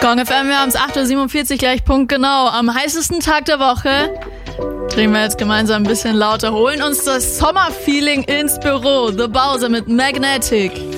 Gong FM, wir haben es 8.47 Uhr, gleich punktgenau. Am heißesten Tag der Woche drehen wir jetzt gemeinsam ein bisschen lauter, holen uns das Sommerfeeling ins Büro. The Bowser mit Magnetic.